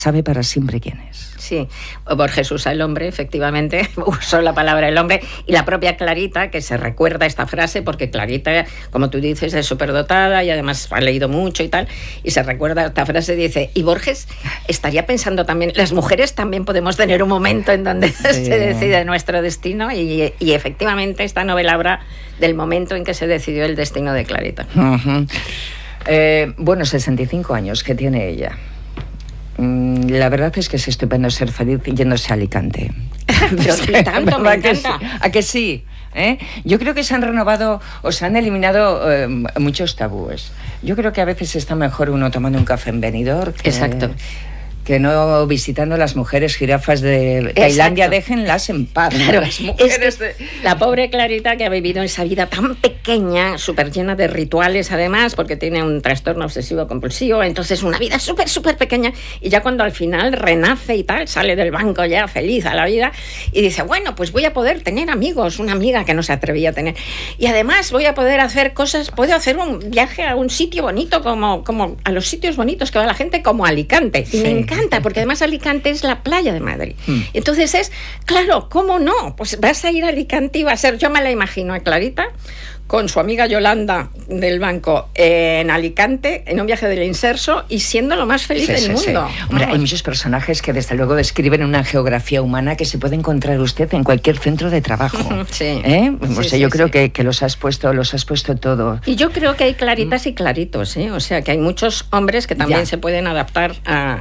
sabe para siempre quién es. Sí, Borges usa el hombre, efectivamente, usó la palabra el hombre, y la propia Clarita, que se recuerda esta frase, porque Clarita, como tú dices, es superdotada y además ha leído mucho y tal, y se recuerda esta frase, dice, y Borges estaría pensando también, las mujeres también podemos tener un momento en donde se decide nuestro destino, y efectivamente esta novela habla del momento en que se decidió el destino de Clarita. Uh-huh. Bueno, 65 años que tiene ella. La verdad es que es estupendo ser feliz yéndose a Alicante. Pero sí, tanto me encanta. ¿A que sí? Yo creo que se han renovado o se han eliminado muchos tabúes. Yo creo que a veces está mejor uno tomando un café en Benidorm que no visitando las mujeres jirafas de Tailandia. Déjenlas en paz. Claro, las mujeres la pobre Clarita, que ha vivido esa vida tan pequeña, súper llena de rituales además, porque tiene un trastorno obsesivo compulsivo, entonces una vida súper, súper pequeña, y ya cuando al final renace y tal, sale del banco ya feliz a la vida, y dice, bueno, pues voy a poder tener amigos, una amiga que no se atrevía a tener, y además voy a poder hacer cosas, puedo hacer un viaje a un sitio bonito, como a los sitios bonitos que va la gente, como Alicante, y me encanta, porque además Alicante es la playa de Madrid. Entonces es, claro, ¿cómo no? Pues vas a ir a Alicante y va a ser, yo me la imagino a Clarita con su amiga Yolanda del banco en Alicante, en un viaje del Inserso, y siendo lo más feliz del mundo. Sí. Hombre, hay muchos personajes que desde luego describen una geografía humana que se puede encontrar usted en cualquier centro de trabajo. Sí. O sea, yo creo que los has puesto todo. Y yo creo que hay claritas y claritos, o sea, que hay muchos hombres que también se pueden adaptar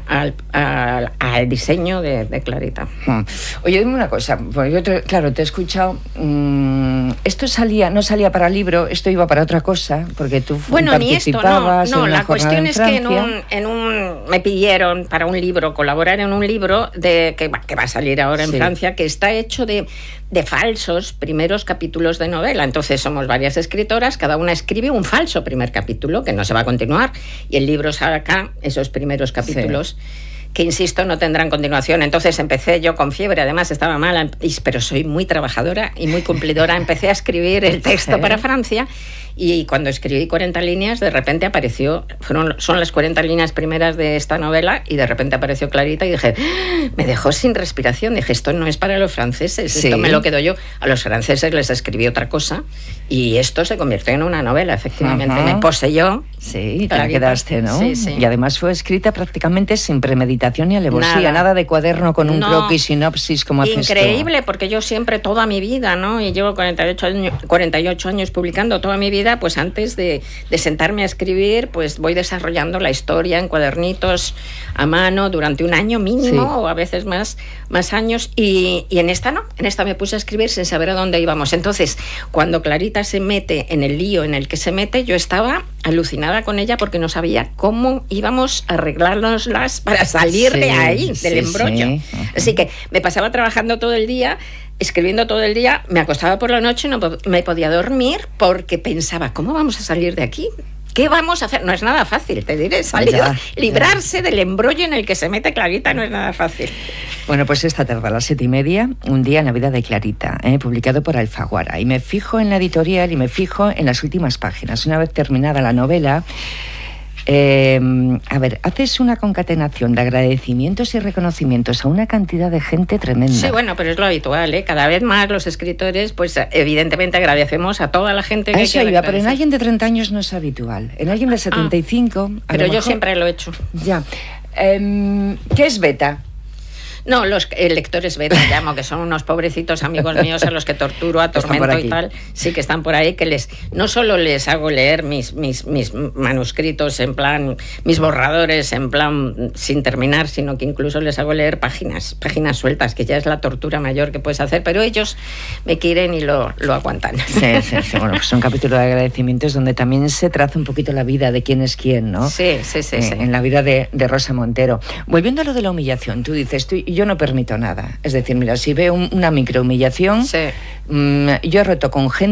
al diseño de Clarita. Oye, dime una cosa, porque yo te he escuchado, esto no salía para libro, esto iba para otra cosa, porque tú participabas no, en una la cuestión es que me pidieron para un libro, colaborar en un libro que va a salir ahora en Francia, que está hecho de falsos primeros capítulos de novela. Entonces somos varias escritoras, cada una escribe un falso primer capítulo que no se va a continuar, y el libro saca esos primeros capítulos que, insisto, no tendrán continuación. Entonces empecé yo con fiebre, además estaba mala, pero soy muy trabajadora y muy cumplidora. Empecé a escribir el texto para Francia, y cuando escribí 40 líneas, de repente apareció, son las 40 líneas primeras de esta novela, y de repente apareció Clarita y dije, me dejó sin respiración. Dije, esto no es para los franceses, esto me lo quedo yo. A los franceses les escribí otra cosa, y esto se convirtió en una novela, efectivamente. Me poseyó. Sí, te la quedaste, ¿no? Sí. Y además fue escrita prácamente sin premeditación ni alevosía, nada de cuaderno con un croquis, sinopsis, como haces tú. Increíble, porque yo siempre, toda mi vida, ¿no? Y llevo 48 años publicando, toda mi vida, pues antes de sentarme a escribir, pues voy desarrollando la historia en cuadernitos a mano durante un año mínimo, o a veces más años, y en esta no, en esta me puse a escribir sin saber a dónde íbamos. Entonces, cuando Clarita se mete en el lío en el que se mete, yo estaba alucinada con ella, porque no sabía cómo íbamos a arreglárnoslas para salir de ahí, del embrollo. Así que me pasaba trabajando todo el día, escribiendo todo el día, me acostaba por la noche, no me podía dormir, porque pensaba, ¿cómo vamos a salir de aquí? ¿Qué vamos a hacer? No es nada fácil, te diré. Librarse del embrollo en el que se mete Clarita no es nada fácil. Bueno, pues esta tarde a las 7:30, Un día en la vida de Clarita, publicado por Alfaguara. Y me fijo en la editorial y me fijo en las últimas páginas. Una vez terminada la novela, haces una concatenación de agradecimientos y reconocimientos a una cantidad de gente tremenda. Sí, bueno, pero es lo habitual, Cada vez más los escritores, pues evidentemente agradecemos a toda la gente que eso iba, pero en alguien de 30 años no es habitual. En alguien de 75... pero yo siempre lo he hecho. Ya. ¿Qué es beta? No, los lectores beta llamo, que son unos pobrecitos amigos míos a los que torturo, atormento y tal. Sí, que están por ahí, que no solo les hago leer mis manuscritos en plan, mis borradores en plan sin terminar, sino que incluso les hago leer páginas sueltas, que ya es la tortura mayor que puedes hacer, pero ellos me quieren y lo aguantan. Sí. Bueno, pues son capítulos de agradecimientos donde también se traza un poquito la vida de quién es quién, ¿no? Sí. En la vida de Rosa Montero. Volviendo a lo de la humillación, tú dices, yo no permito nada. Es decir, mira, si veo una microhumillación, yo he roto con gente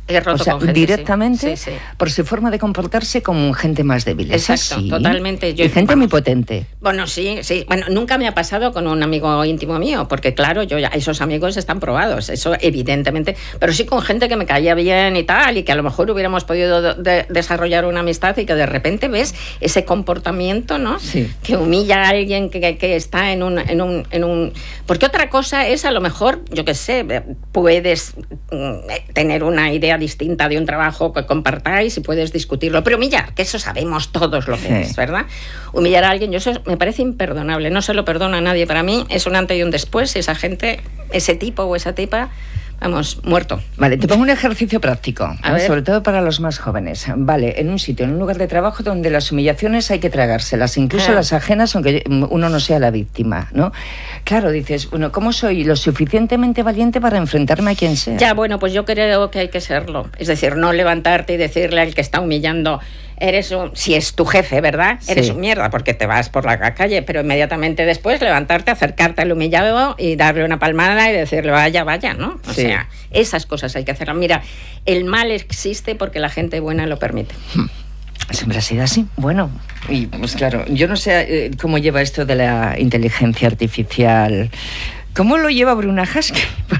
He roto con gente, directamente por su forma de comportarse como gente más débil. Exacto, totalmente. Y gente muy potente. Bueno, sí. Bueno, nunca me ha pasado con un amigo íntimo mío, porque claro, esos amigos están probados, eso evidentemente, pero sí con gente que me caía bien y tal, y que a lo mejor hubiéramos podido desarrollar una amistad y que de repente ves ese comportamiento, ¿no? Sí. Que humilla a alguien que está en un... Porque otra cosa es, a lo mejor, yo qué sé, puedes tener una idea distinta de un trabajo que compartáis y puedes discutirlo, pero humillar, que eso sabemos todos lo que es, ¿verdad? Humillar a alguien, eso me parece imperdonable, no se lo perdona a nadie. Para mí es un antes y un después, esa gente, ese tipo o esa tipa, vamos, muerto. Vale, te pongo un ejercicio práctico, sobre todo para los más jóvenes. Vale, en un sitio, en un lugar de trabajo donde las humillaciones hay que tragárselas, incluso las ajenas, aunque uno no sea la víctima, ¿no? Claro, dices, bueno, ¿cómo soy lo suficientemente valiente para enfrentarme a quien sea? Ya, bueno, pues yo creo que hay que serlo. Es decir, no levantarte y decirle al que está humillando, si es tu jefe, ¿verdad? Sí. Eres un mierda porque te vas por la calle, pero inmediatamente después levantarte, acercarte al humillado y darle una palmada y decirle vaya, ¿no? O sea, esas cosas hay que hacerlas. Mira, el mal existe porque la gente buena lo permite. Siempre ha sido así. Bueno, y pues claro, yo no sé cómo lleva esto de la inteligencia artificial. ¿Cómo lo lleva Bruna Husky?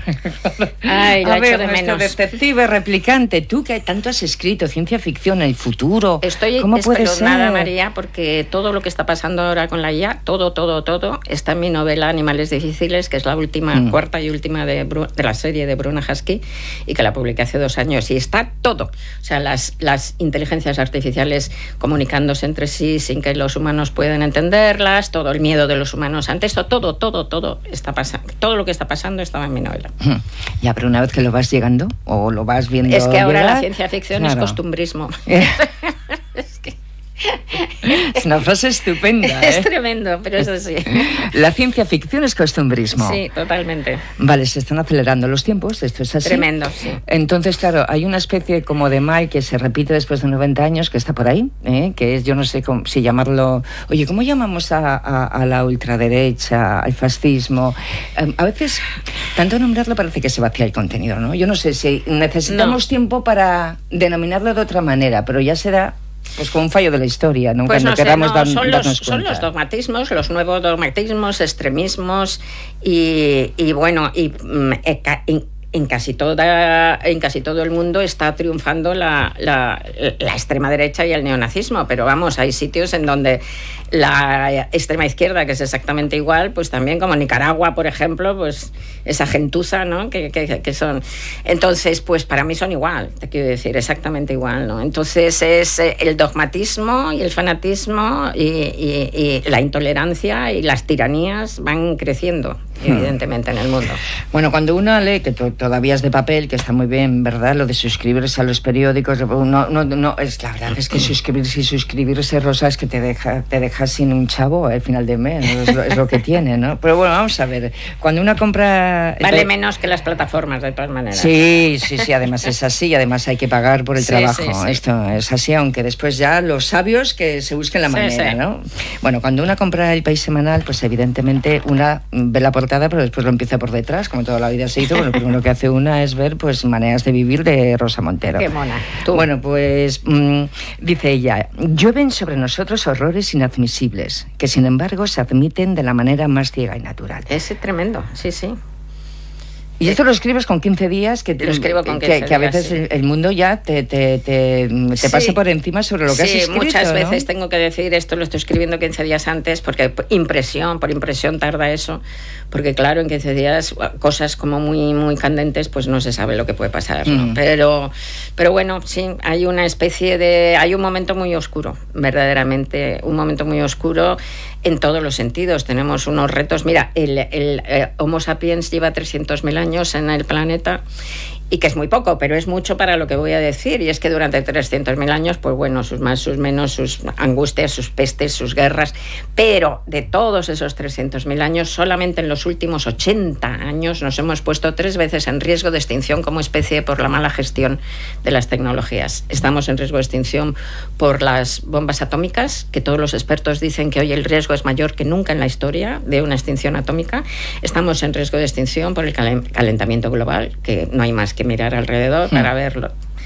Ay, la echo de menos. Detective, replicante, tú que tanto has escrito, ciencia ficción, el futuro. Estoy espeluznada, María, porque todo lo que está pasando ahora con la IA, todo, está en mi novela Animales Difíciles, que es la última, cuarta y última de la serie de Bruna Husky, y que la publiqué hace 2 años. Y está todo. O sea, las inteligencias artificiales comunicándose entre sí sin que los humanos puedan entenderlas, todo el miedo de los humanos ante esto, todo está pasando. Todo lo que está pasando estaba en mi novela. Ya, pero una vez que lo vas llegando o lo vas viendo... Es que ahora la ciencia ficción es costumbrismo. Es que... Es una frase estupenda. Es tremendo, pero es así. La ciencia ficción es costumbrismo. Sí, totalmente. Vale, se están acelerando los tiempos, esto es así. Tremendo, sí. Entonces, claro, hay una especie como de mal que se repite después de 90 años, que está por ahí, que es, yo no sé si llamarlo... Oye, ¿cómo llamamos a la ultraderecha, al fascismo? A veces, tanto nombrarlo parece que se vacía el contenido, ¿no? Yo no sé si necesitamos tiempo para denominarlo de otra manera, pero ya será... Pues con un fallo de la historia, ¿no? Pues cuando queramos darnos cuenta. Son los dogmatismos, los nuevos dogmatismos, extremismos y bueno, en casi todo el mundo está triunfando la extrema derecha y el neonazismo, pero vamos, hay sitios en donde la extrema izquierda, que es exactamente igual, pues también como Nicaragua, por ejemplo, pues esa gentuza, ¿no? que son... Entonces, pues para mí son igual, te quiero decir, exactamente igual, ¿no? Entonces es el dogmatismo y el fanatismo y la intolerancia y las tiranías van creciendo, evidentemente, en el mundo. Bueno, cuando uno lee, que todavía es de papel, que está muy bien, ¿verdad? Lo de suscribirse a los periódicos, no es la verdad es que suscribirse, Rosa, es que te deja sin un chavo al final de mes, ¿no? Es lo que tiene, ¿no? Pero bueno, vamos a ver, cuando una compra... Vale menos que las plataformas, de todas maneras. Sí, además es así, y además hay que pagar por el trabajo. Sí. Esto es así, aunque después ya los sabios que se busquen la manera, ¿no? Bueno, cuando una compra El País semanal, pues evidentemente una ve la portada, pero después lo empieza por detrás, como toda la vida se hizo. Bueno, lo primero que hace una es ver pues maneras de vivir de Rosa Montero. Qué mona. ¿Tú? Bueno, pues dice ella, llueven sobre nosotros horrores inadmisibles, que sin embargo se admiten de la manera más ciega y natural. Es tremendo, sí. Y esto lo escribes con 15 días, que lo escribo con 15 días, que a veces el mundo ya te pasa por encima sobre lo que has escrito. Sí, muchas veces tengo que decir esto, lo estoy escribiendo 15 días antes, porque por impresión tarda eso, porque claro, en 15 días cosas como muy, muy candentes, pues no se sabe lo que puede pasar, ¿no? Pero bueno, sí, hay un momento muy oscuro, verdaderamente, un momento muy oscuro en todos los sentidos. Tenemos unos retos. Mira, el Homo sapiens lleva 300.000 años en el planeta, y que es muy poco, pero es mucho para lo que voy a decir, y es que durante 300.000 años, pues bueno, sus más, sus menos, sus angustias, sus pestes, sus guerras, pero de todos esos 300.000 años, solamente en los últimos 80 años nos hemos puesto 3 veces en riesgo de extinción como especie por la mala gestión de las tecnologías. Estamos en riesgo de extinción por las bombas atómicas, que todos los expertos dicen que hoy el riesgo es mayor que nunca en la historia de una extinción atómica. Estamos en riesgo de extinción por el calentamiento global, que no hay más que mirar alrededor para verlo.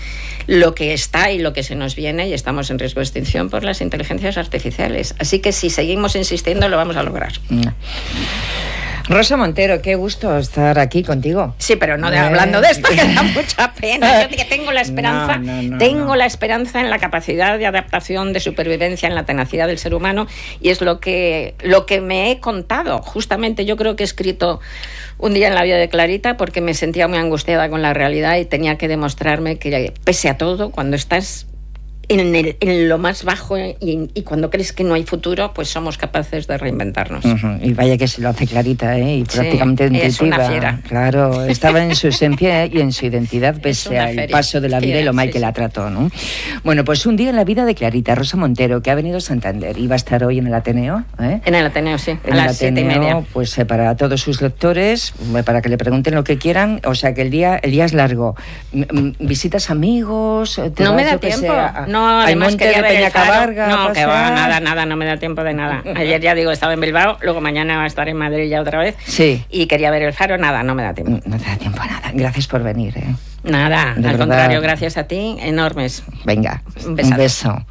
lo que está y lo que se nos viene, y estamos en riesgo de extinción por las inteligencias artificiales. Así que si seguimos insistiendo lo vamos a lograr. Rosa Montero, qué gusto estar aquí contigo. Sí, pero no hablando de esto, que da mucha pena. Yo que tengo la esperanza, la esperanza en la capacidad de adaptación, de supervivencia, en la tenacidad del ser humano, y es lo que me he contado. Justamente yo creo que he escrito un día en la vida de Clarita porque me sentía muy angustiada con la realidad y tenía que demostrarme que, pese a todo, cuando estás en lo más bajo y cuando crees que no hay futuro, pues somos capaces de reinventarnos. Y vaya que se lo hace Clarita, y prácticamente intuitiva. Es una fiera. Claro, estaba en su esencia y en su identidad pese al paso de la vida y lo mal que la trató, ¿no? Bueno, pues un día en la vida de Clarita, Rosa Montero, que ha venido a Santander y va a estar hoy en el Ateneo. En el Ateneo, sí, a las 7:30. Pues para todos sus lectores, para que le pregunten lo que quieran, o sea que el día es largo. ¿Visitas amigos? No me da tiempo, no, además quería ver el Faro. No, que va, nada, no me da tiempo de nada. Ayer ya digo, estaba en Bilbao, luego mañana va a estar en Madrid ya otra vez. Sí. Y quería ver el Faro, nada, no me da tiempo. No te da tiempo a nada. Gracias por venir, Nada, al contrario, gracias a ti, enormes. Venga, un beso.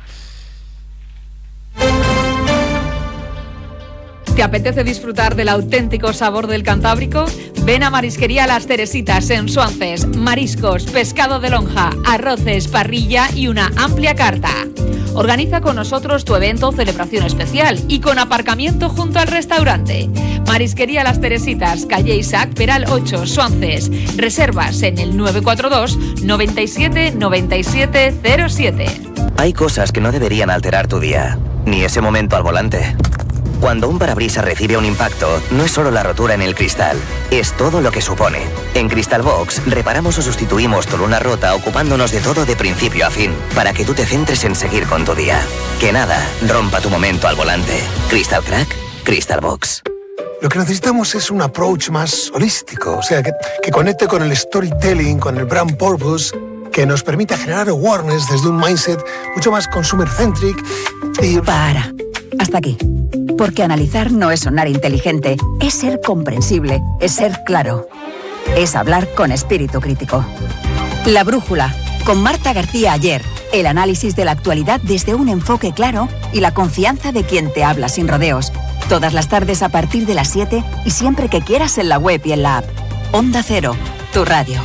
¿Te apetece disfrutar del auténtico sabor del Cantábrico? Ven a Marisquería Las Teresitas en Suances. Mariscos, pescado de lonja, arroces, parrilla y una amplia carta. Organiza con nosotros tu evento o celebración especial y con aparcamiento junto al restaurante. Marisquería Las Teresitas, calle Isaac Peral 8, Suances. Reservas en el 942 97 97 07. Hay cosas que no deberían alterar tu día, ni ese momento al volante. Cuando un parabrisas recibe un impacto, no es solo la rotura en el cristal, es todo lo que supone. En Cristalbox reparamos o sustituimos tu luna rota ocupándonos de todo de principio a fin, para que tú te centres en seguir con tu día. Que nada rompa tu momento al volante. Crystal Crack, Cristalbox. Lo que necesitamos es un approach más holístico, o sea, que conecte con el storytelling, con el brand purpose, que nos permita generar awareness desde un mindset mucho más consumer-centric y... Para. Hasta aquí. Porque analizar no es sonar inteligente, es ser comprensible, es ser claro. Es hablar con espíritu crítico. La Brújula, con Marta García Aller. El análisis de la actualidad desde un enfoque claro y la confianza de quien te habla sin rodeos. Todas las tardes a partir de las 7 y siempre que quieras en la web y en la app. Onda Cero, tu radio.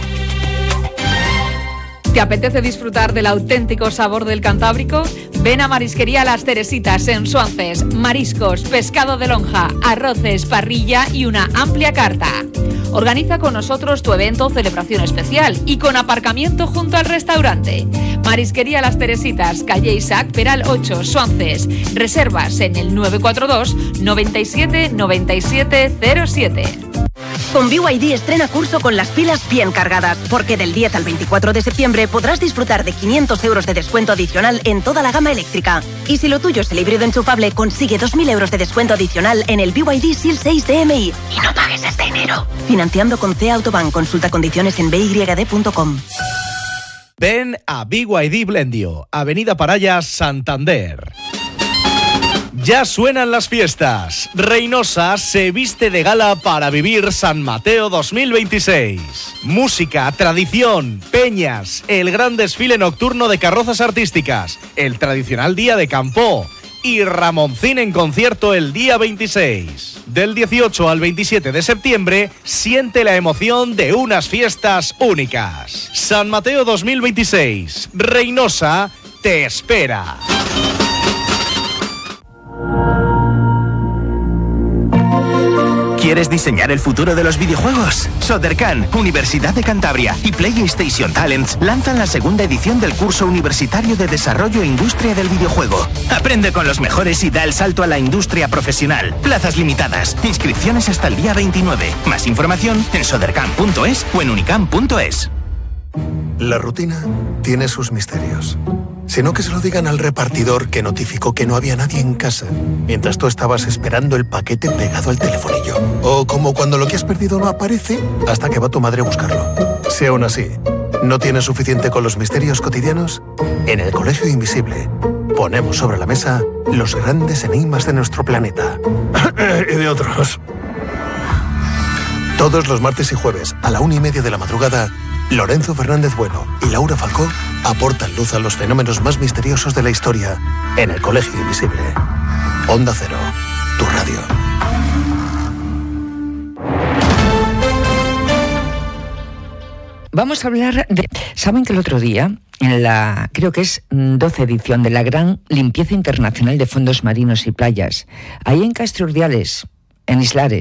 ¿Te apetece disfrutar del auténtico sabor del Cantábrico? Ven a Marisquería Las Teresitas en Suances. Mariscos, pescado de lonja, arroces, parrilla y una amplia carta. Organiza con nosotros tu evento o celebración especial y con aparcamiento junto al restaurante. Marisquería Las Teresitas, calle Isaac Peral 8, Suances. Reservas en el 942 97 97 07. Con BYD estrena curso con las pilas bien cargadas, porque del 10 al 24 de septiembre podrás disfrutar de 500 euros de descuento adicional en toda la gama eléctrica. Y si lo tuyo es el híbrido enchufable, consigue 2.000 euros de descuento adicional en el BYD SEAL 6 DMI. Y no pagues este enero. Financiando con CEA Autobank. Consulta condiciones en byd.com. Ven a BYD Blendio, Avenida Parallas, Santander. Ya suenan las fiestas. Reinosa se viste de gala para vivir San Mateo 2026. Música, tradición, peñas, el gran desfile nocturno de carrozas artísticas, el tradicional día de campo y Ramoncín en concierto el día 26. Del 18 al 27 de septiembre, siente la emoción de unas fiestas únicas. San Mateo 2026. Reinosa te espera. ¿Quieres diseñar el futuro de los videojuegos? Sodercan, Universidad de Cantabria y PlayStation Talents lanzan la segunda edición del curso universitario de Desarrollo e Industria del Videojuego. Aprende con los mejores y da el salto a la industria profesional. Plazas limitadas. Inscripciones hasta el día 29. Más información en sodercan.es o en unicam.es. La rutina tiene sus misterios. Sino que se lo digan al repartidor que notificó que no había nadie en casa mientras tú estabas esperando el paquete pegado al telefonillo. O como cuando lo que has perdido no aparece hasta que va tu madre a buscarlo. Si aún así no tienes suficiente con los misterios cotidianos, en el Colegio Invisible ponemos sobre la mesa los grandes enigmas de nuestro planeta. Y de otros. Todos los martes y jueves a la 1:30 de la madrugada, Lorenzo Fernández Bueno y Laura Falcó aportan luz a los fenómenos más misteriosos de la historia en el Colegio Invisible. Onda Cero, tu radio. Vamos a hablar de... ¿Saben que el otro día, en la, creo que es 12 edición de la Gran Limpieza Internacional de Fondos Marinos y Playas, ahí en Castro Urdiales, en Islares,